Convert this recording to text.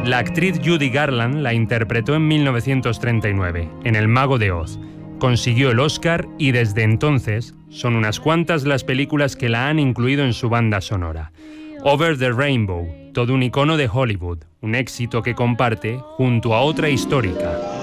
La actriz Judy Garland la interpretó en 1939, en El Mago de Oz. Consiguió el Oscar y desde entonces son unas cuantas las películas que la han incluido en su banda sonora. Over the Rainbow, todo un icono de Hollywood, un éxito que comparte junto a otra histórica,